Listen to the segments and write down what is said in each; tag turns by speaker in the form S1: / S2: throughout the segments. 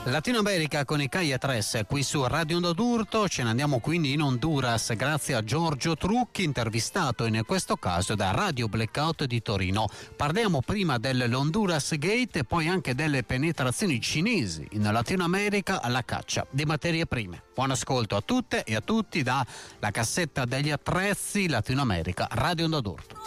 S1: Latino America con i Calle Tres qui su Radio Onda d'Urto. Ce ne andiamo quindi in Honduras grazie a Giorgio Trucchi, intervistato in questo caso da Radio Blackout di Torino. Parliamo prima dell'Honduras Gate e poi anche delle penetrazioni cinesi in Latino America alla caccia di materie prime. Buon ascolto a tutte e a tutti dalla cassetta degli attrezzi Latino America, Radio Onda d'Urto.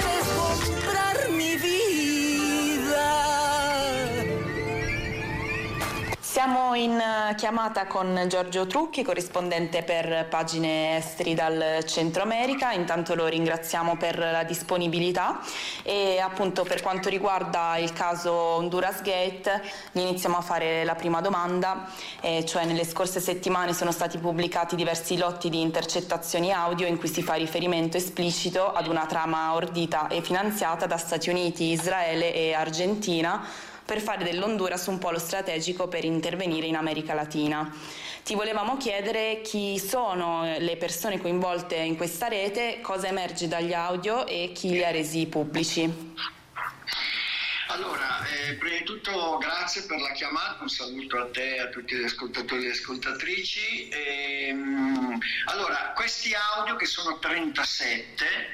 S2: Siamo in chiamata con Giorgio Trucchi, corrispondente per Pagine Esteri dal Centro America. Intanto lo ringraziamo per la disponibilità e appunto per quanto riguarda il caso Honduras Gate gli iniziamo a fare la prima domanda, cioè nelle scorse settimane sono stati pubblicati diversi lotti di intercettazioni audio in cui si fa riferimento esplicito ad una trama ordita e finanziata da Stati Uniti, Israele e Argentina per fare dell'Honduras un polo strategico per intervenire in America Latina. Ti volevamo chiedere chi sono le persone coinvolte in questa rete, cosa emerge dagli audio e chi li ha resi pubblici.
S3: Allora, prima di tutto grazie per la chiamata, un saluto a te e a tutti gli ascoltatori e le ascoltatrici. Allora, questi audio, che sono 37,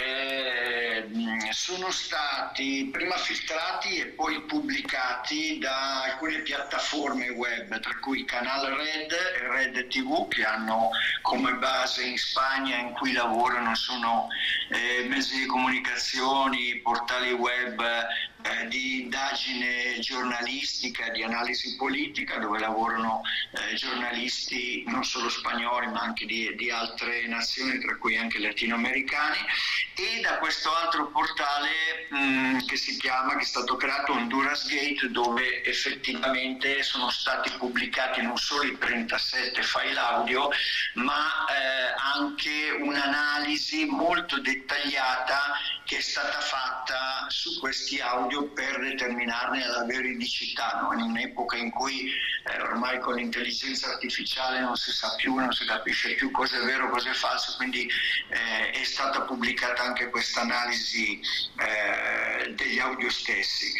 S3: sono stati prima filtrati e poi pubblicati da alcune piattaforme web, tra cui Canal Red e Red TV, che hanno come base in Spagna, in cui lavorano, sono mezzi di comunicazione, portali web di indagine giornalistica, di analisi politica, dove lavorano giornalisti non solo spagnoli ma anche di altre nazioni, tra cui anche latinoamericani, e da questo altro portale che è stato creato Honduras Gate, dove effettivamente sono stati pubblicati non solo i 37 file audio ma anche un'analisi molto dettagliata che è stata fatta su questi audio per determinarne la veridicità, no? In un'epoca in cui ormai con l'intelligenza artificiale non si sa più, non si capisce più cosa è vero, cosa è falso, quindi è stata pubblicata anche questa analisi degli audio stessi.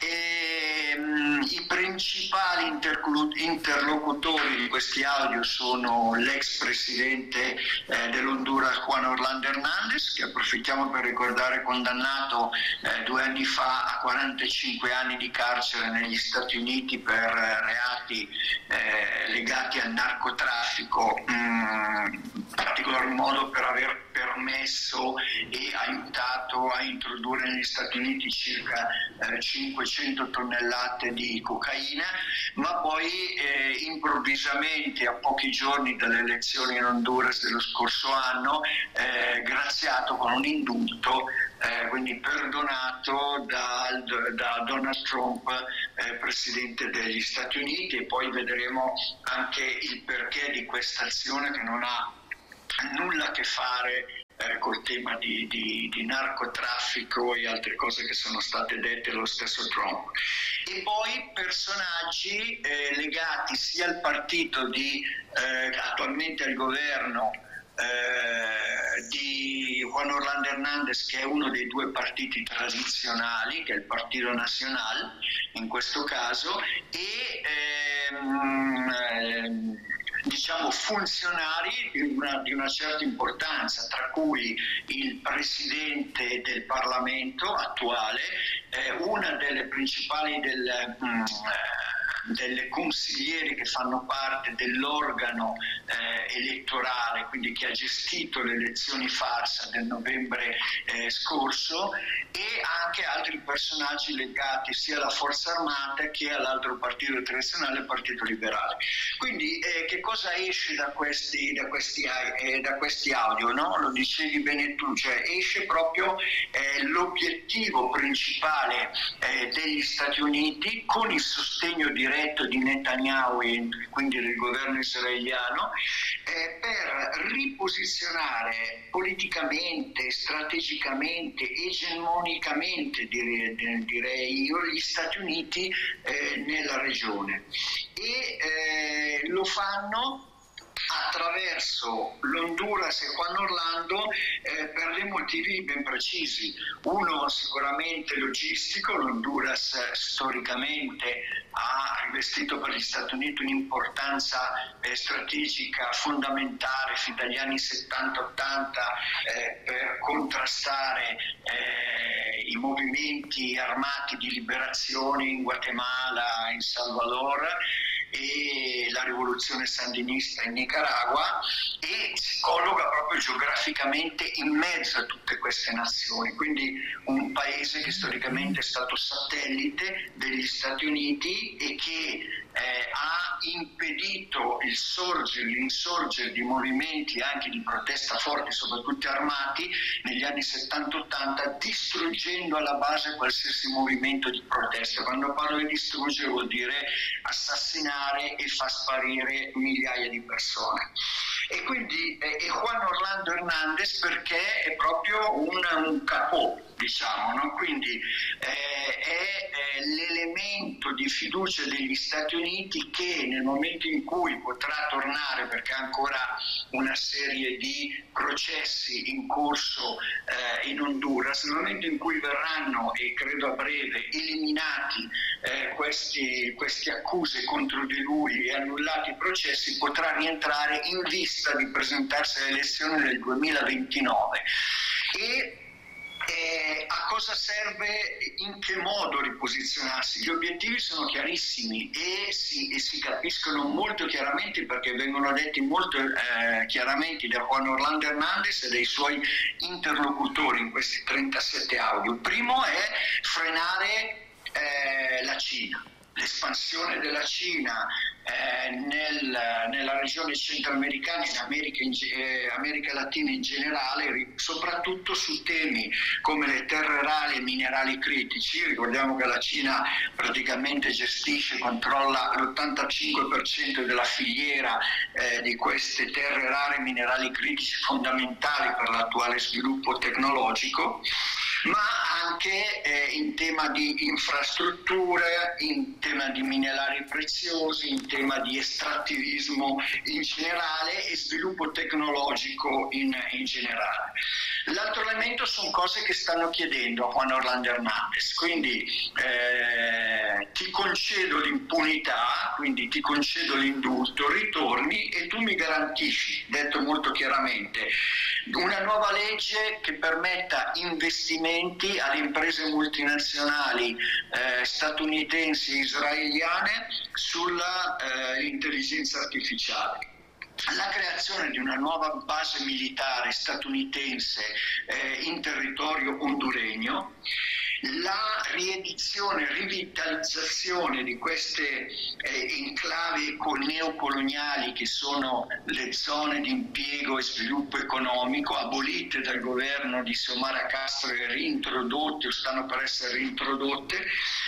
S3: I principali interlocutori di questi audio sono l'ex presidente dell'Honduras Juan Orlando Hernández, che approfittiamo per ricordare condannato 2 anni fa a 45 anni di carcere negli Stati Uniti per reati legati al narcotraffico, in particolar modo per aver permesso e aiutato a introdurre negli Stati Uniti circa 500 tonnellate di cocaina, ma poi improvvisamente, a pochi giorni dalle elezioni in Honduras dello scorso anno, graziato con un indulto, quindi perdonato da Donald Trump, presidente degli Stati Uniti, e poi vedremo anche il perché di questa azione, che non ha nulla a che fare col tema di narcotraffico e altre cose che sono state dette dallo stesso Trump. E poi personaggi legati sia al partito attualmente al governo di Juan Orlando Hernández, che è uno dei 2 partiti tradizionali, che è il Partido Nacional in questo caso, e diciamo funzionari di una certa importanza, tra cui il presidente del Parlamento attuale, una delle principali delle consiglieri che fanno parte dell'organo elettorale, quindi che ha gestito le elezioni farsa del novembre scorso, e anche altri personaggi legati sia alla Forza Armata che all'altro partito tradizionale, il Partito Liberale. Quindi che cosa esce da questi audio, no? Lo dicevi bene tu, cioè esce proprio l'obiettivo principale degli Stati Uniti, con il sostegno diretto di Netanyahu e quindi del governo israeliano, per riposizionare politicamente, strategicamente, egemonicamente direi io, gli Stati Uniti nella regione, e lo fanno attraverso l'Honduras e Juan Orlando per dei motivi ben precisi. Uno sicuramente logistico: l'Honduras storicamente ha investito per gli Stati Uniti un'importanza strategica fondamentale fin dagli anni 70-80 per contrastare i movimenti armati di liberazione in Guatemala, in Salvador, e la rivoluzione sandinista in Nicaragua, e si colloca proprio geograficamente in mezzo a tutte queste nazioni, quindi un paese che storicamente è stato satellite degli Stati Uniti e che ha impedito l'insorgere di movimenti anche di protesta forti, soprattutto armati, negli anni 70-80, distruggendo alla base qualsiasi movimento di protesta. Quando parlo di distruggere vuol dire assassinare e far sparire migliaia di persone. E quindi è Juan Orlando Hernández perché è proprio un capò, diciamo, no? Quindi è l'elemento di fiducia degli Stati Uniti che nel momento in cui potrà tornare, perché ha ancora una serie di processi in corso in Honduras, nel momento in cui verranno, e credo a breve, eliminati queste accuse contro di lui e annullati i processi, potrà rientrare in vista di presentarsi alle elezioni del 2029. A cosa serve, in che modo riposizionarsi? Gli obiettivi sono chiarissimi e si capiscono molto chiaramente, perché vengono detti molto chiaramente da Juan Orlando Hernández e dai suoi interlocutori in questi 37 audio. Il primo è frenare la Cina. L'espansione della Cina nella regione centroamericana e in America Latina in generale, soprattutto su temi come le terre rare e minerali critici. Ricordiamo che la Cina praticamente gestisce, controlla l'85% della filiera di queste terre rare e minerali critici fondamentali per l'attuale sviluppo tecnologico, ma anche in tema di infrastrutture, in tema di minerali preziosi, in tema di estrattivismo in generale e sviluppo tecnologico in generale. L'altro elemento sono cose che stanno chiedendo a Juan Orlando Hernández, quindi ti concedo l'impunità, quindi ti concedo l'indulto, ritorni e tu mi garantisci, detto molto chiaramente, una nuova legge che permetta investimenti alle imprese multinazionali statunitensi e israeliane sulla intelligenza artificiale. La creazione di una nuova base militare statunitense in territorio honduregno, la rivitalizzazione di queste enclavi neocoloniali che sono le zone di impiego e sviluppo economico, abolite dal governo di Xiomara Castro e reintrodotte o stanno per essere reintrodotte,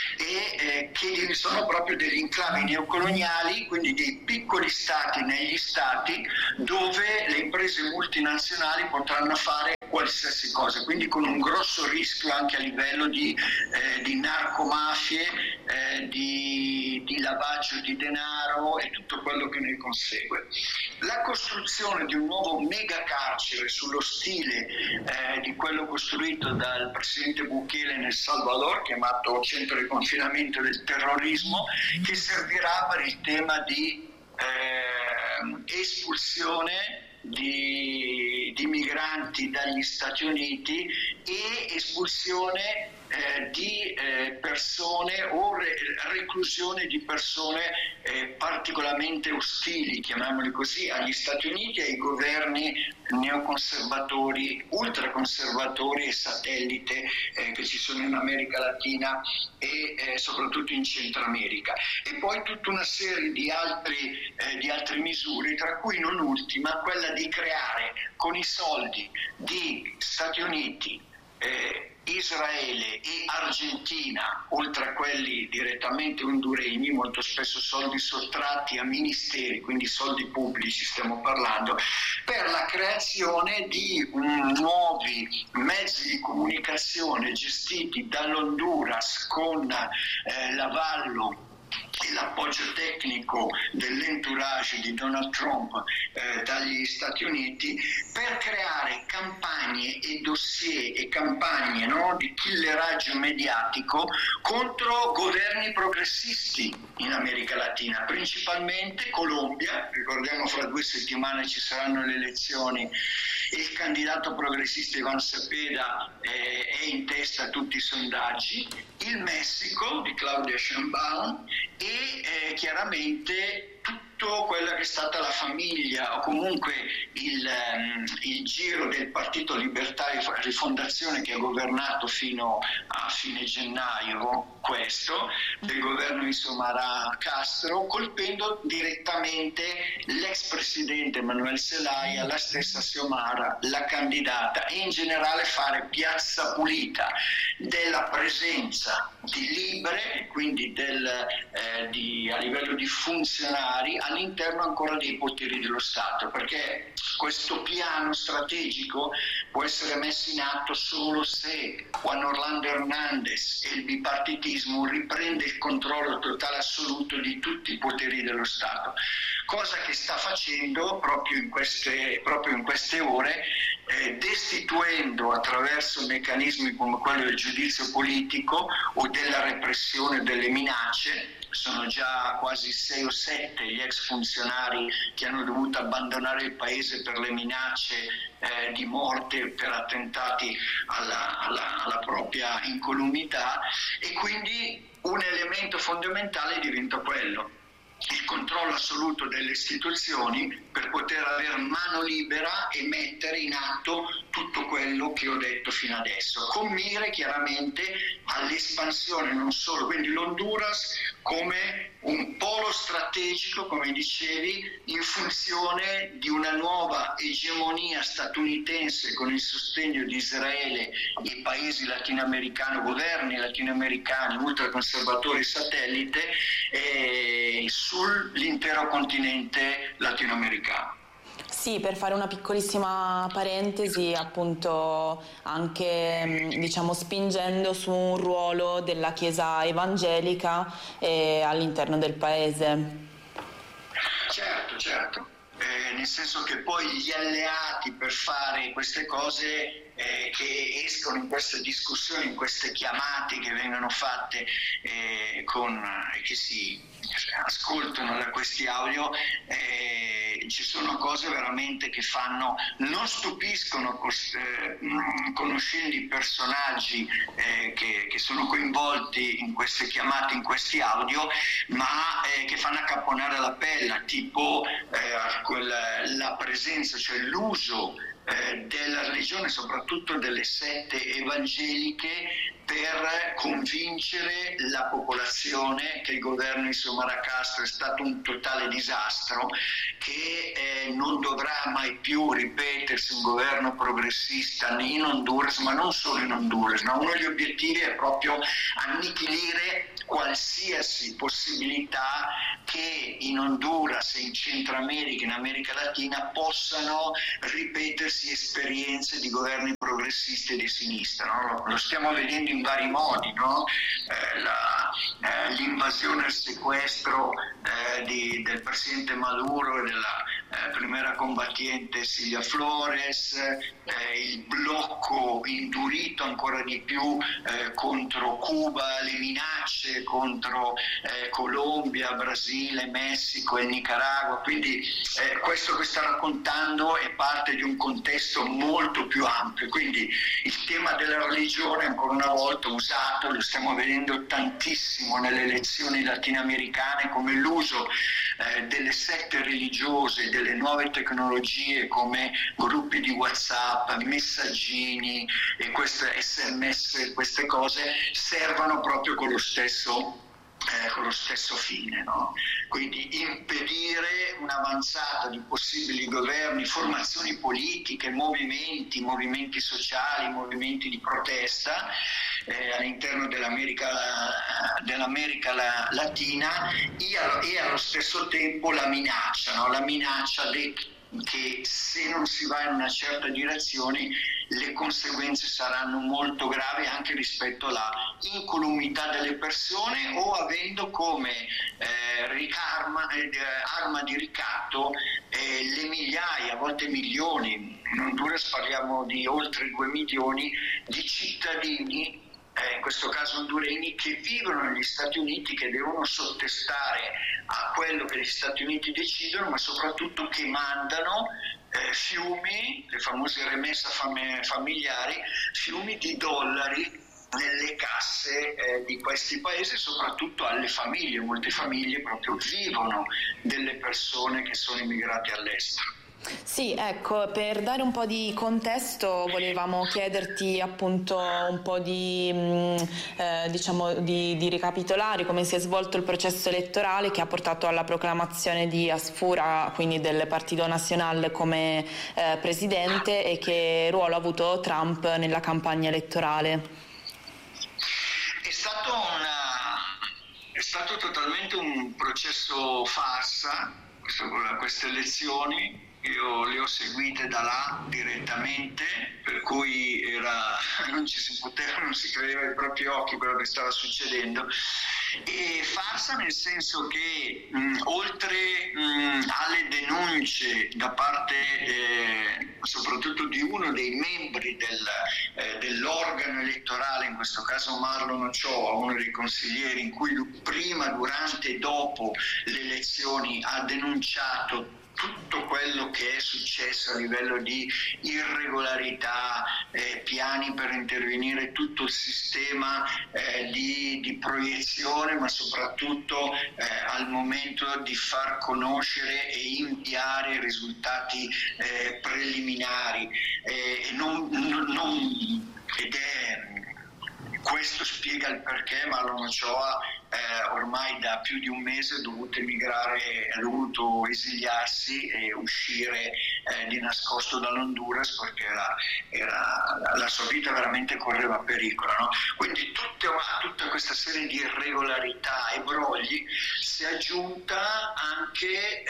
S3: e che sono proprio degli enclavi neocoloniali, quindi dei piccoli stati negli stati dove le imprese multinazionali potranno fare qualsiasi cosa, quindi con un grosso rischio anche a livello di narcomafie, di lavaggio di denaro e tutto quello che ne consegue. La costruzione di un nuovo mega carcere sullo stile di quello costruito dal presidente Bukele nel Salvador, chiamato centro di confinamento del terrorismo, che servirà per il tema di espulsione di migranti dagli Stati Uniti e espulsione di persone o reclusione di persone particolarmente ostili, chiamiamoli così, agli Stati Uniti e ai governi neoconservatori, ultraconservatori e satellite che ci sono in America Latina e soprattutto in Centro America. E poi tutta una serie di altre misure, tra cui non ultima quella di creare con i soldi di Stati Uniti, Israele e Argentina, oltre a quelli direttamente honduregni, molto spesso soldi sottratti a ministeri, quindi soldi pubblici stiamo parlando, per la creazione di nuovi mezzi di comunicazione gestiti dall'Honduras con l'avallo e l'appoggio tecnico tecnico dell'entourage di Donald Trump dagli Stati Uniti per creare campagne e dossier e campagne, no, di killeraggio mediatico contro governi progressisti in America Latina, principalmente Colombia. Ricordiamo, fra 2 settimane ci saranno le elezioni e il candidato progressista Iván Cepeda è in testa a tutti i sondaggi, il Messico di Claudia Sheinbaum e chiaramente tutto quella che è stata la famiglia o comunque il giro del Partito Libertario Rifondazione, che ha governato fino a fine gennaio del governo di Xiomara Castro, colpendo direttamente l'ex presidente Manuel Zelaya, la stessa Xiomara, la candidata, e in generale fare piazza pulita della presenza di Libre, quindi a livello di funzionari all'interno ancora dei poteri dello Stato, perché questo piano strategico può essere messo in atto solo se Juan Orlando Hernández e il bipartitismo riprende il controllo totale assoluto di tutti i poteri dello Stato, cosa che sta facendo proprio in queste ore, destituendo attraverso meccanismi come quello del giudizio politico o della repressione delle minacce. Sono già quasi 6 o 7 gli ex funzionari che hanno dovuto abbandonare il paese per le minacce di morte, per attentati alla propria incolumità, e quindi un elemento fondamentale diventa quello: il controllo assoluto delle istituzioni per poter avere mano libera e mettere in atto tutto quello che ho detto fino adesso, con mire chiaramente all'espansione non solo, quindi l'Honduras come un polo strategico, come dicevi, in funzione di una nuova egemonia statunitense con il sostegno di Israele e paesi latinoamericani, governi latinoamericani ultraconservatori satellite sull'intero continente latinoamericano.
S2: Sì, per fare una piccolissima parentesi, appunto anche spingendo su un ruolo della Chiesa evangelica all'interno del paese.
S3: Certo. Nel senso che poi gli alleati per fare queste cose che escono in queste discussioni, in queste chiamate che vengono fatte che si ascoltano da questi audio, ci sono cose veramente che non stupiscono conoscendo i personaggi che sono coinvolti in queste chiamate, in questi audio, ma che fanno accapponare la pelle, tipo la presenza, cioè l'uso della religione, soprattutto delle sette evangeliche, per convincere la popolazione che il governo di Xiomara Castro è stato un totale disastro, che non dovrà mai più ripetersi un governo progressista in Honduras, ma non solo in Honduras, no? Uno degli obiettivi è proprio annichilire qualsiasi possibilità che in Honduras, in Centro America, in America Latina possano ripetersi esperienze di governi progressisti e di sinistra, no? Lo stiamo vedendo in vari modi, no? L'invasione e il sequestro del presidente Maduro e della primera combattiente Silvia Flores, il blocco indurito ancora di più contro Cuba, le minacce contro Colombia, Brasile, Messico e Nicaragua. Quindi questo che sta raccontando è parte di un contesto molto più ampio. Quindi il tema della religione, ancora una volta usato, lo stiamo vedendo tantissimo nelle elezioni latinoamericane, come l'uso delle sette religiose, delle nuove tecnologie come gruppi di WhatsApp, messaggini e queste SMS, queste cose servono proprio con lo stesso fine, no? Quindi impedire un'avanzata di possibili governi, formazioni politiche, movimenti sociali, movimenti di protesta all'interno dell'America Latina, e allo stesso tempo la minaccia, no? La minaccia che se non si va in una certa direzione le conseguenze saranno molto gravi anche rispetto alla incolumità delle persone, o avendo come arma di ricatto le migliaia, a volte milioni, in Honduras parliamo di oltre 2 milioni di cittadini, in questo caso honduregni, che vivono negli Stati Uniti, che devono sottostare a quello che gli Stati Uniti decidono, ma soprattutto che mandano fiumi, le famose remesse familiari, fiumi di dollari nelle casse di questi paesi, soprattutto alle famiglie. Molte famiglie proprio vivono delle persone che sono immigrate all'estero.
S2: Sì, ecco, per dare un po' di contesto volevamo chiederti appunto un po' di ricapitolare come si è svolto il processo elettorale che ha portato alla proclamazione di Asfura, quindi del Partito Nacional, come presidente, e che ruolo ha avuto Trump nella campagna elettorale.
S3: È stato totalmente un processo farsa, queste elezioni. Io le ho seguite da là direttamente, per cui non si credeva ai propri occhi quello che stava succedendo. E farsa nel senso che oltre alle denunce da parte soprattutto di uno dei membri dell'organo elettorale, in questo caso Marlon Ochoa, uno dei consiglieri, in cui prima, durante e dopo le elezioni ha denunciato tutto quello che è successo a livello di irregolarità, piani per intervenire tutto il sistema di proiezione, ma soprattutto al momento di far conoscere e inviare i risultati preliminari. Questo spiega il perché Marlon Ochoa ormai da più di un mese ha dovuto esiliarsi e uscire di nascosto dall'Honduras, perché la sua vita veramente correva pericolo, no? Quindi tutta questa serie di irregolarità e brogli si è aggiunta anche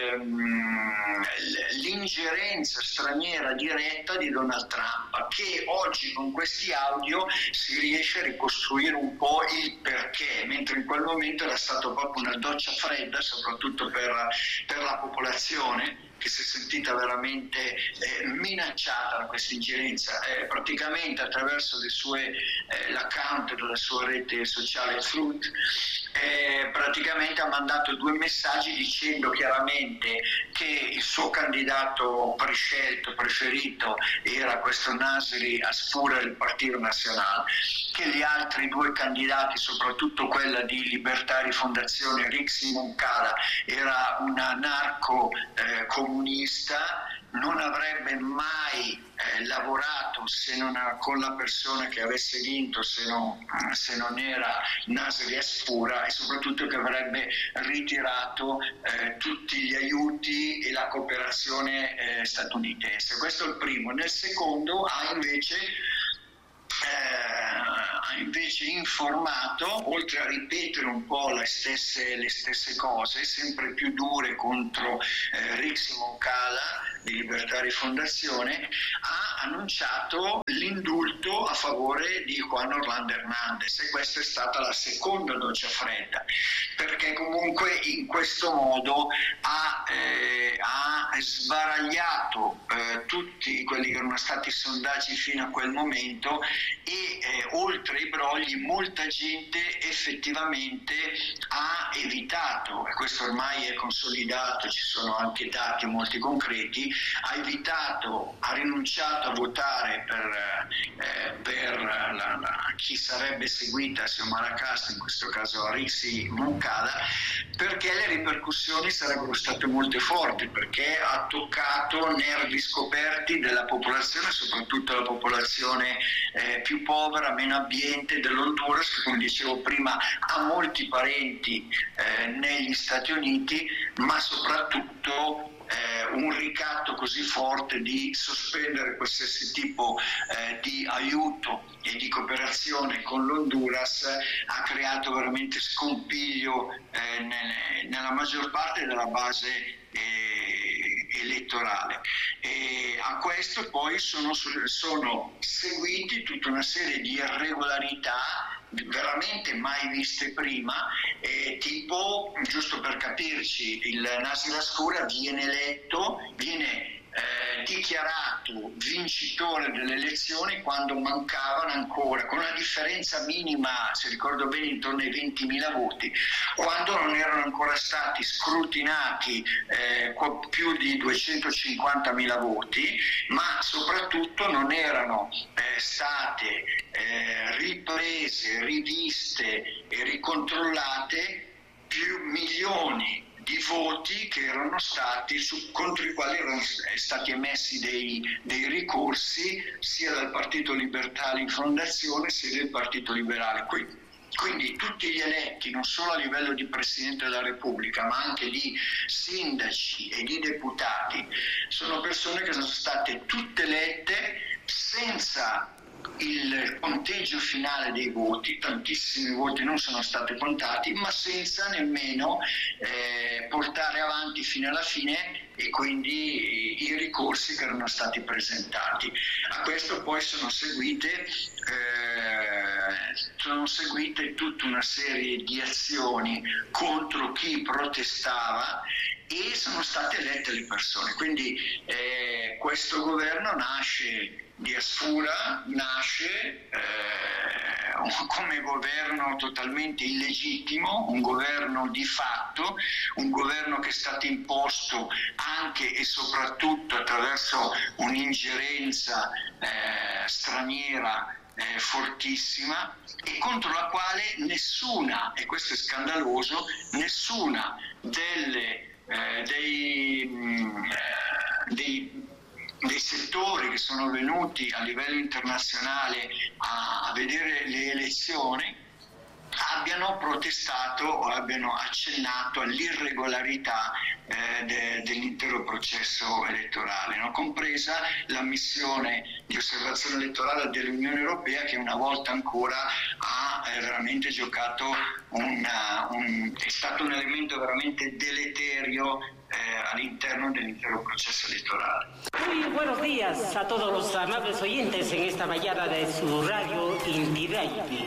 S3: l'ingerenza straniera diretta di Donald Trump, che oggi con questi audio si riesce a ricostruire un po' il perché, mentre in quel momento era stato proprio una doccia fredda, soprattutto per la popolazione, che si è sentita veramente minacciata da questa ingerenza. Praticamente attraverso l'account della sua rete sociale Truth, praticamente ha mandato 2 messaggi dicendo chiaramente che il suo candidato preferito era questo Nasri Asfura del Partito Nacional, che gli altri 2 candidati, soprattutto quella di Libertari Fondazione, Rixi Moncada, era una narco comunista, non avrebbe mai lavorato con la persona che avesse vinto se non era Nasri Asfura, e soprattutto che avrebbe ritirato tutti gli aiuti e la cooperazione statunitense. Questo è il primo. Nel secondo ha invece informato, oltre a ripetere un po' le stesse cose, sempre più dure contro Rixi Moncada di Libertari Fondazione, ha annunciato l'indulto a favore di Juan Orlando Hernández, e questa è stata la seconda doccia fredda, perché comunque in questo modo ha sbaragliato tutti quelli che erano stati i sondaggi fino a quel momento, e oltre ai brogli molta gente effettivamente ha evitato, e questo ormai è consolidato, ci sono anche dati molti concreti, ha rinunciato a votare per chi sarebbe seguita Xiomara Castro, in questo caso Rixi Moncada, perché le ripercussioni sarebbero state molto forti, perché ha toccato nervi scoperti della popolazione, soprattutto la popolazione più povera, meno abbiente dell'Honduras, che come dicevo prima ha molti parenti negli Stati Uniti, ma soprattutto un ricatto così forte di sospendere qualsiasi tipo di aiuto e di cooperazione con l'Honduras ha creato veramente scompiglio nella maggior parte della base elettorale. E a questo poi sono seguiti tutta una serie di irregolarità veramente mai viste prima, tipo, giusto per capirci, il Nasir Ascoura viene dichiarato vincitore delle elezioni quando mancavano ancora, con una differenza minima, se ricordo bene, intorno ai 20.000 voti, quando non erano ancora stati scrutinati più di 250.000 voti, ma soprattutto non erano state riprese, riviste e ricontrollate più milioni di voti che erano stati contro i quali erano stati emessi dei ricorsi sia dal Partito Libertario in fondazione sia del Partito Liberale. Quindi tutti gli eletti, non solo a livello di Presidente della Repubblica, ma anche di sindaci e di deputati, sono persone che sono state tutte elette senza il conteggio finale dei voti. Tantissimi voti non sono stati contati, ma senza nemmeno portare avanti fino alla fine e quindi i ricorsi che erano stati presentati. A questo poi sono seguite tutta una serie di azioni contro chi protestava e sono state elette le persone. Quindi questo governo di Ascoura nasce come governo totalmente illegittimo, un governo di fatto, un governo che è stato imposto anche e soprattutto attraverso un'ingerenza straniera fortissima, e contro la quale nessuna, e questo è scandaloso, nessuna dei settori che sono venuti a livello internazionale a vedere le elezioni abbiano protestato o abbiano accennato all'irregolarità dell'intero processo elettorale, no? Compresa la missione di osservazione elettorale dell'Unione Europea, che una volta ancora ha veramente giocato è stato un elemento veramente deleterio all'interno dell'intero processo elettorale.
S4: Muy buenos días a todos los amables oyentes en esta mañana de su radio Inti Raymi.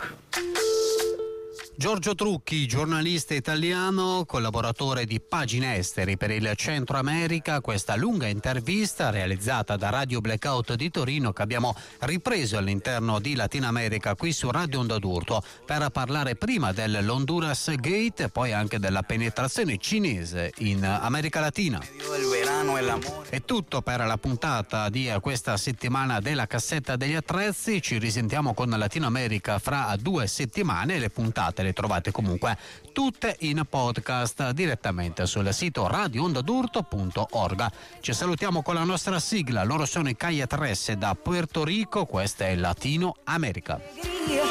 S1: Giorgio Trucchi, giornalista italiano, collaboratore di Pagine Esteri per il Centro America, questa lunga intervista realizzata da Radio Blackout di Torino che abbiamo ripreso all'interno di Latino America qui su Radio Onda d'Urto per parlare prima dell'Honduras Gate e poi anche della penetrazione cinese in America Latina. È tutto per la puntata di questa settimana della cassetta degli attrezzi. Ci risentiamo con Latino America fra 2 settimane. Le puntate le trovate comunque tutte in podcast direttamente sul sito radioondadurto.org. Ci salutiamo con la nostra sigla. Loro sono i Calle 3 da Puerto Rico. Questa è Latino America.